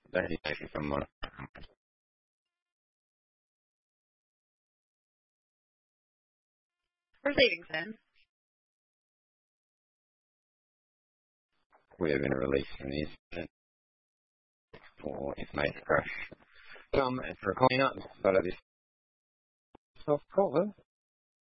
Basically someone. Proceedings then. We have been released from the incident for information crash. And for a clean up, but this soft cover.